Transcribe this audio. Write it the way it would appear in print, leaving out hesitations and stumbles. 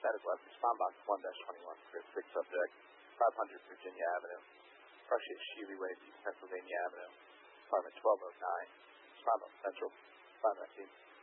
Medical at Response Box 1-21 for 6 subject, 500 Virginia Avenue, Russia Sheely Way, East Pennsylvania Avenue, apartment 1209, Response Central, 519.